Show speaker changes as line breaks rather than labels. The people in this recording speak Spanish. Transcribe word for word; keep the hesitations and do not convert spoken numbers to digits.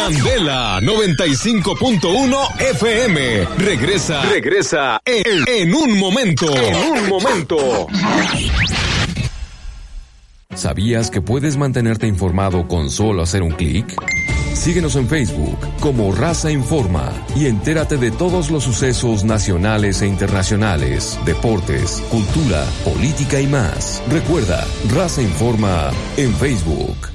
Candela noventa y cinco punto uno F M. Regresa, regresa en, en un momento. En un momento.
¿Sabías que puedes mantenerte informado con solo hacer un clic? Síguenos en Facebook como Raza Informa y entérate de todos los sucesos nacionales e internacionales, deportes, cultura, política y más. Recuerda, Raza Informa en Facebook.